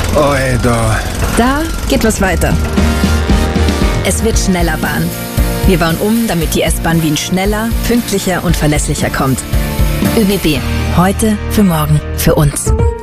Oi, da. Da geht was weiter. Es wird schneller Bahn. Wir bauen um, damit die S-Bahn Wien schneller, pünktlicher und verlässlicher kommt. ÖBB. Heute für morgen für uns.